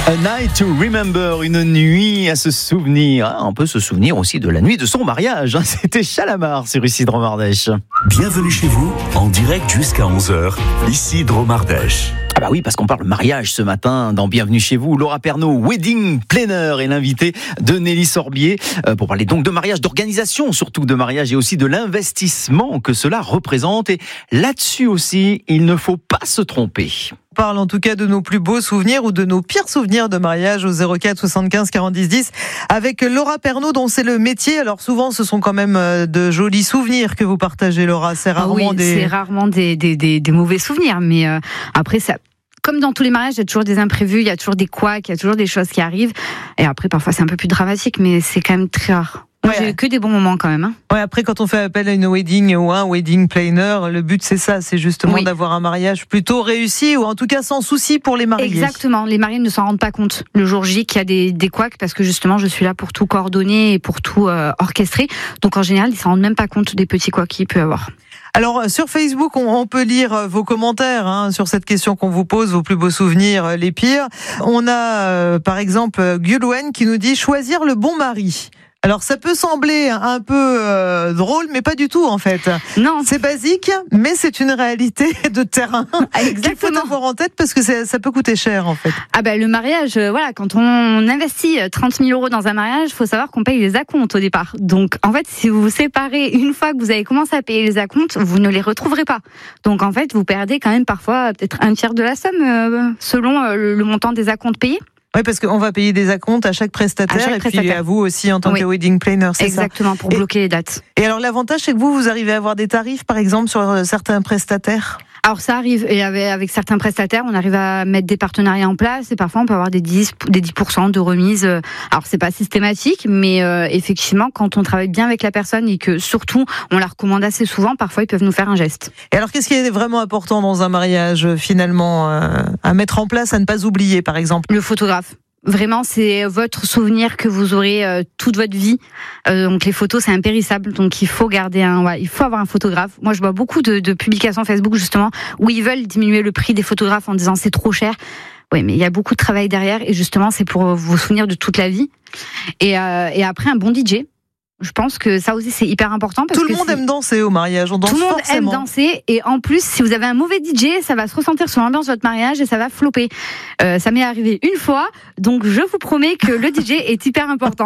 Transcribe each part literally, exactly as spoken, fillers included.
A Night to Remember, une nuit à se souvenir. Ah, on peut se souvenir aussi de la nuit de son mariage. C'était Chalamar sur Ici Dromardèche. Bienvenue chez vous, en direct jusqu'à onze heures. Ici Dromardèche. Ah bah oui, parce qu'on parle mariage ce matin dans Bienvenue chez vous. Laura Pernaut, Wedding Planner, est l'invitée de Nelly Sorbier euh, pour parler donc de mariage, d'organisation surtout de mariage et aussi de l'investissement que cela représente. Et là-dessus aussi, il ne faut pas se tromper. On parle en tout cas de nos plus beaux souvenirs ou de nos pires souvenirs de mariage au zéro quatre soixante-quinze quarante-dix dix avec Laura Pernaut dont c'est le métier. Alors souvent ce sont quand même de jolis souvenirs que vous partagez, Laura. C'est rarement oui, des... c'est rarement des, des, des, des mauvais souvenirs, mais euh, après ça... Comme dans tous les mariages, il y a toujours des imprévus, il y a toujours des couacs, il y a toujours des choses qui arrivent. Et après, parfois, c'est un peu plus dramatique, mais c'est quand même très rare. Moi, Ouais. j'ai que des bons moments quand même. Hein. Ouais, après, quand on fait appel à une wedding ou un wedding planner, le but c'est ça, c'est justement Oui. d'avoir un mariage plutôt réussi ou en tout cas sans souci pour les mariés. Exactement. Les mariés ne s'en rendent pas compte le jour J qu'il y a des, des couacs parce que justement, je suis là pour tout coordonner et pour tout euh, orchestrer. Donc, en général, ils s'en rendent même pas compte des petits couacs qu'il peut y avoir. Alors sur Facebook, on, on peut lire vos commentaires hein, sur cette question qu'on vous pose, vos plus beaux souvenirs, les pires. On a euh, par exemple Gulwen qui nous dit choisir le bon mari. Alors ça peut sembler un peu euh, drôle, mais pas du tout en fait. Non. C'est basique, mais c'est une réalité de terrain qu'il faut Exactement. avoir en tête parce que ça, ça peut coûter cher en fait. Ah ben le mariage, euh, voilà, quand on investit trente mille euros dans un mariage, faut savoir qu'on paye les acomptes au départ. Donc en fait, si vous vous séparez une fois que vous avez commencé à payer les acomptes, vous ne les retrouverez pas. Donc en fait, vous perdez quand même parfois peut-être un tiers de la somme euh, selon euh, le, le montant des acomptes payés. Oui, parce qu'on va payer des acomptes à chaque prestataire À chaque et puis prestataire. à vous aussi en tant Oui. que wedding planner, c'est ça. Exactement, pour Et- bloquer les dates. Et alors l'avantage, c'est que vous, vous arrivez à avoir des tarifs, par exemple, sur euh, certains prestataires. Alors ça arrive, et avec, avec certains prestataires, on arrive à mettre des partenariats en place, et parfois on peut avoir des dix, des dix pour cent de remise. Alors c'est pas systématique, mais euh, effectivement, quand on travaille bien avec la personne et que surtout on la recommande assez souvent, parfois ils peuvent nous faire un geste. Et alors, qu'est-ce qui est vraiment important dans un mariage, euh, finalement, euh, à mettre en place, à ne pas oublier, par exemple? Le photographe. Vraiment, c'est votre souvenir que vous aurez euh, toute votre vie. Euh, donc les photos, c'est impérissable. Donc il faut garder un, ouais, il faut avoir un photographe. Moi, je vois beaucoup de, de publications Facebook justement où ils veulent diminuer le prix des photographes en disant c'est trop cher. Oui, mais il y a beaucoup de travail derrière et justement c'est pour vous souvenir de toute la vie. Et, euh, et après un bon D J. Je pense que ça aussi c'est hyper important parce Tout le que monde c'est... aime danser au mariage, on danse Tout le monde forcément. aime danser et en plus, si vous avez un mauvais D J, ça va se ressentir sur l'ambiance de votre mariage et ça va flopper. Euh, ça m'est arrivé une fois, donc je vous promets que le D J est hyper important.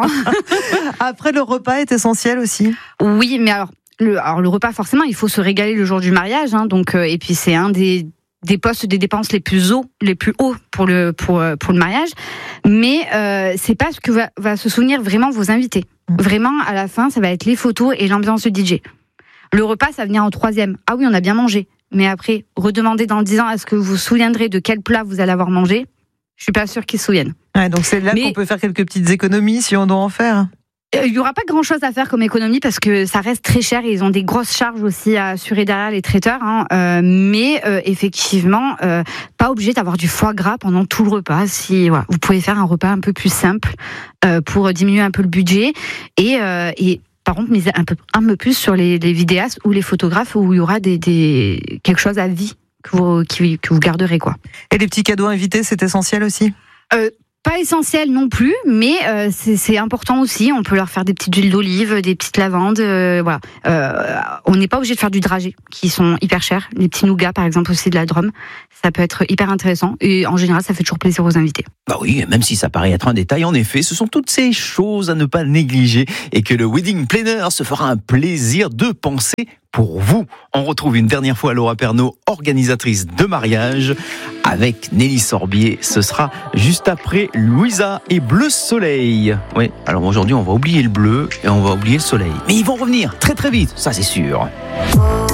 Après, le repas est essentiel aussi. Oui, mais alors le, alors le repas forcément, il faut se régaler le jour du mariage, hein, donc euh, et puis c'est un des des postes des dépenses les plus hauts, les plus hauts pour le pour pour le mariage, mais euh, c'est pas ce que va, va se souvenir vraiment vos invités. Vraiment, à la fin, ça va être les photos et l'ambiance du D J. Le repas, ça va venir en troisième. Ah oui, on a bien mangé. Mais après, redemander dans dix ans, est-ce que vous vous souviendrez de quel plat vous allez avoir mangé? Je suis pas sûre qu'ils se souviennent. Ouais, donc c'est là Mais- qu'on peut faire quelques petites économies si on doit en faire. Il n'y aura pas grand-chose à faire comme économie parce que ça reste très cher et ils ont des grosses charges aussi à assurer derrière les traiteurs. Hein. Euh, mais euh, effectivement, euh, pas obligé d'avoir du foie gras pendant tout le repas. Si voilà, vous pouvez faire un repas un peu plus simple euh, pour diminuer un peu le budget et, euh, et par contre miser un peu un peu plus sur les, les vidéastes ou les photographes où il y aura des, des quelque chose à vie que vous qui, que vous garderez quoi. Et les petits cadeaux invités, c'est essentiel aussi. Euh, Pas essentiel non plus, mais euh, c'est, c'est important aussi. On peut leur faire des petites huiles d'olive, des petites lavandes. Euh, voilà. Euh, on n'est pas obligé de faire du dragée, qui sont hyper chers. Les petits nougats, par exemple, aussi de la Drôme. Ça peut être hyper intéressant. Et en général, ça fait toujours plaisir aux invités. Bah oui, même si ça paraît être un détail, en effet, ce sont toutes ces choses à ne pas négliger et que le wedding planner se fera un plaisir de penser pour vous. On retrouve une dernière fois Laura Pernaut, organisatrice de mariage, avec Nelly Sorbier. Ce sera juste après Louisa et Bleu Soleil. Oui, alors aujourd'hui, on va oublier le bleu et on va oublier le soleil. Mais ils vont revenir très très vite, ça c'est sûr.